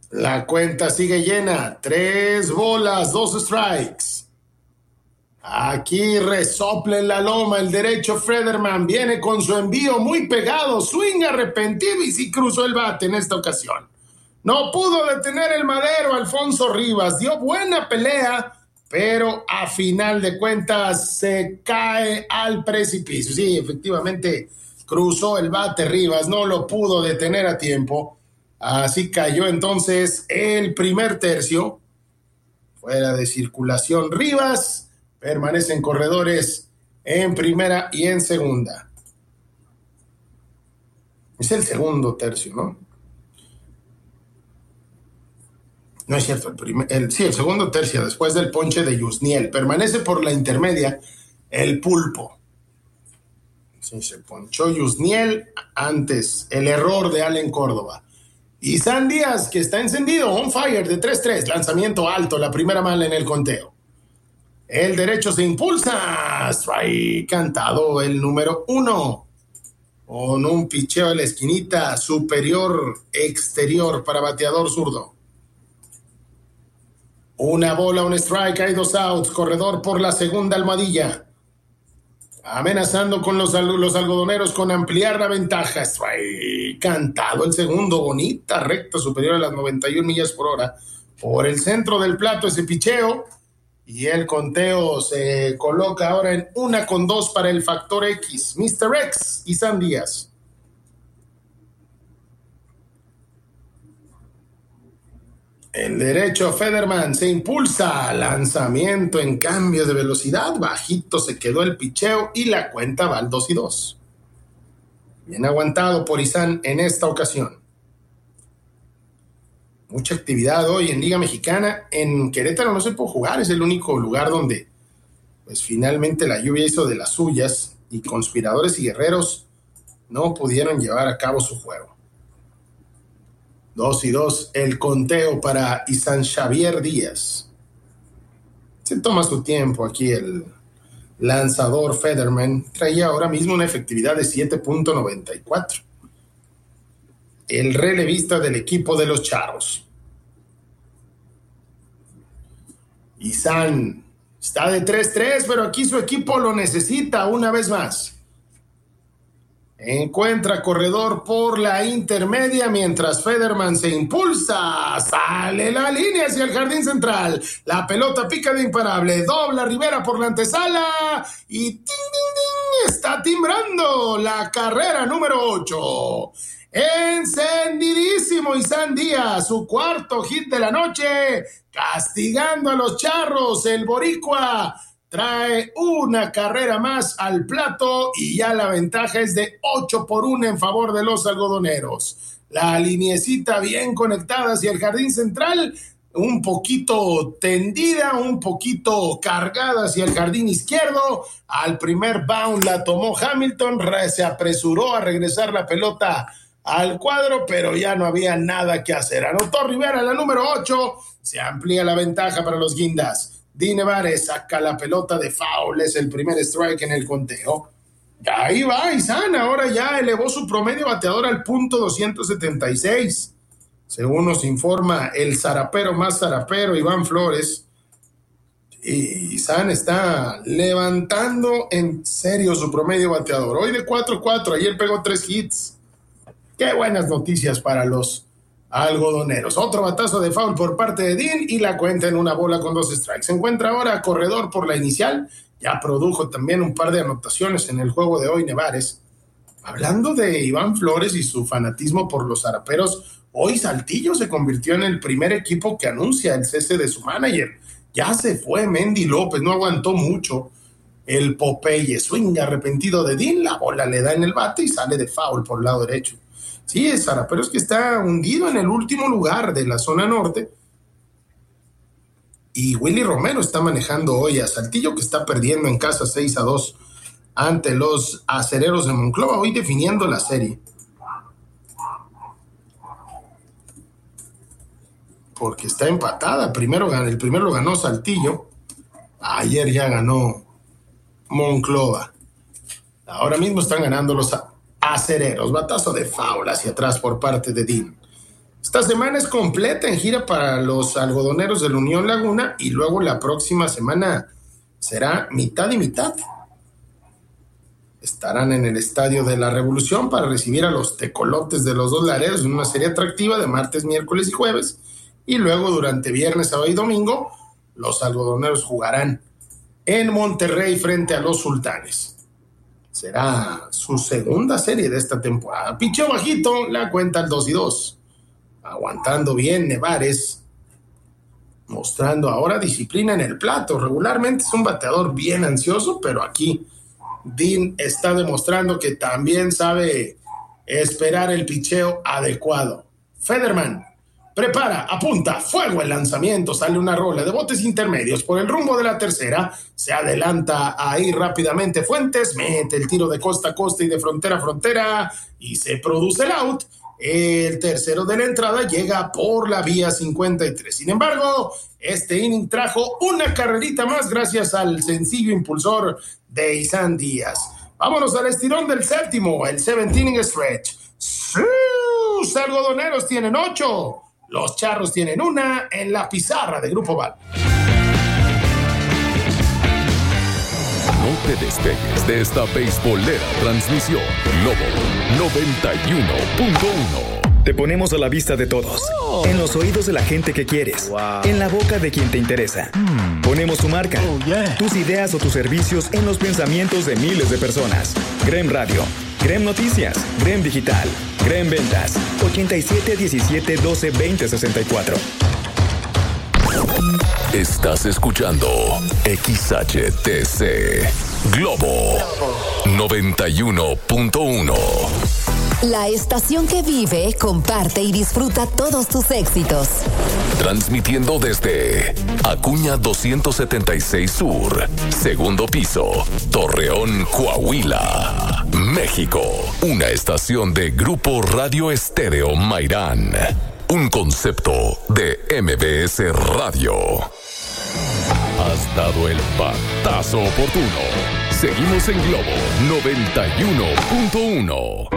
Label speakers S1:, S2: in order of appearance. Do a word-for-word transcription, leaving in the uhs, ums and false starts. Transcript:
S1: La cuenta sigue llena. Tres bolas, dos strikes. Aquí resople la loma el derecho. Frederman viene con su envío muy pegado. Swing arrepentido y sí cruzó el bate en esta ocasión. No pudo detener el madero Alfonso Rivas. Dio buena pelea, pero a final de cuentas se cae al precipicio. Sí, efectivamente cruzó el bate Rivas. No lo pudo detener a tiempo. Así cayó entonces el primer tercio. Fuera de circulación Rivas. Permanecen corredores en primera y en segunda. Es el segundo tercio, ¿no? No es cierto, el primer, el, sí, el segundo tercio después del ponche de Yusniel. Permanece por la intermedia el Pulpo. Sí, se ponchó Yusniel antes. El error de Allen Córdoba. Y San Díaz, que está encendido, on fire de tres tres. Lanzamiento alto, la primera mala en el conteo. El derecho se impulsa. Strike cantado el número uno. Con un picheo de la esquinita superior exterior para bateador zurdo. Una bola, un strike, hay dos outs. Corredor por la segunda almohadilla. Amenazando con los, los algodoneros con ampliar la ventaja. Strike cantado el segundo. Bonita recta superior a las noventa y una millas por hora. Por el centro del plato ese picheo. Y el conteo se coloca ahora en una con dos para el factor X. mister X y San Díaz. El derecho Federman se impulsa. Lanzamiento en cambio de velocidad. Bajito se quedó el picheo y la cuenta va al dos y dos. Bien aguantado por Izan en esta ocasión. Mucha actividad hoy en Liga Mexicana. En Querétaro no se puede jugar, es el único lugar donde pues finalmente la lluvia hizo de las suyas y Conspiradores y Guerreros no pudieron llevar a cabo su juego. Dos y dos el conteo para Isan Xavier Díaz. Se toma su tiempo aquí el lanzador Federman. Traía ahora mismo una efectividad de siete punto noventa y cuatro. El relevista del equipo de los Charros. Isan está de tres tres, pero aquí su equipo lo necesita una vez más. Encuentra corredor por la intermedia mientras Federman se impulsa. Sale la línea hacia el jardín central. La pelota pica de imparable. Dobla Rivera por la antesala. Y ¡ting, ting, ting! Está timbrando la carrera número ocho. Encendidísimo Isan Díaz, su cuarto hit de la noche, castigando a los Charros. El boricua trae una carrera más al plato y ya la ventaja es de ocho por uno en favor de los algodoneros. La liniecita bien conectada hacia el jardín central, un poquito tendida, un poquito cargada hacia el jardín izquierdo. Al primer bound la tomó Hamilton, se apresuró a regresar la pelota al cuadro, pero ya no había nada que hacer. Anotó Rivera la número ocho, se amplía la ventaja para los Guindas. Di Nevares saca la pelota de foul, es el primer strike en el conteo. Ahí va Isan, ahora ya elevó su promedio bateador al punto doscientos setenta y seis. Según nos informa el zarapero más zarapero, Iván Flores. Y Isan está levantando en serio su promedio bateador. Hoy de cuatro cuatro, ayer pegó tres hits. Qué buenas noticias para los algodoneros. Otro batazo de foul por parte de Dean y la cuenta en una bola con dos strikes. Se encuentra ahora corredor por la inicial. Ya produjo también un par de anotaciones en el juego de hoy Nevares. Hablando de Iván Flores y su fanatismo por los zaraperos, hoy Saltillo se convirtió en el primer equipo que anuncia el cese de su manager. Ya se fue Mendy López, no aguantó mucho el Popeye. Swing arrepentido de Dean, la bola le da en el bate y sale de foul por el lado derecho. Sí, es Zaraperos que está hundido en el último lugar de la zona norte. Y Willy Romero está manejando hoy a Saltillo, que está perdiendo en casa seis a dos ante los Acereros de Monclova, hoy definiendo la serie. Porque está empatada. Primero, el primero lo ganó Saltillo. Ayer ya ganó Monclova. Ahora mismo están ganando los Acereros. Batazo de foul hacia atrás por parte de Dean. Esta semana es completa en gira para los algodoneros del Unión Laguna y luego la próxima semana será mitad y mitad. Estarán en el Estadio de la Revolución para recibir a los tecolotes de los Dos Laredos en una serie atractiva de martes, miércoles y jueves. Y luego durante viernes, sábado y domingo, los algodoneros jugarán en Monterrey frente a los Sultanes. Será su segunda serie de esta temporada. Picheo bajito, la cuenta al dos y dos. Aguantando bien Nevares, mostrando ahora disciplina en el plato. Regularmente es un bateador bien ansioso, pero aquí Dean está demostrando que también sabe esperar el picheo adecuado. Federman prepara, apunta, fuego el lanzamiento, sale una rola de botes intermedios por el rumbo de la tercera, se adelanta ahí rápidamente Fuentes, mete el tiro de costa a costa y de frontera a frontera y se produce el out. El tercero de la entrada llega por la vía cincuenta y tres. Sin embargo, este inning trajo una carrerita más gracias al sencillo impulsor de Isan Díaz. Vámonos al estirón del séptimo, el seventh inning stretch. Sus algodoneros tienen ocho. Los Charros tienen una en la pizarra de Grupo Val.
S2: No te despegues de esta beisbolera transmisión. Globo noventa y uno punto uno.
S3: Te ponemos a la vista de todos. Oh. En los oídos de la gente que quieres. Wow. En la boca de quien te interesa. Mm. Ponemos tu marca, oh, yeah. tus ideas o tus servicios en los pensamientos de miles de personas. Grem Radio, Grem Noticias, Grem Digital, Grem Ventas. ochenta y siete, diecisiete, doce, veinte, sesenta y cuatro.
S2: Estás escuchando X H T C Globo noventa y uno punto uno.
S4: La estación que vive, comparte y disfruta todos tus éxitos.
S2: Transmitiendo desde Acuña doscientos setenta y seis Sur, segundo piso, Torreón, Coahuila, México. Una estación de Grupo Radio Estéreo Mairán. Un concepto de M B S Radio. Has dado el batazo oportuno. Seguimos en Globo noventa y uno punto uno.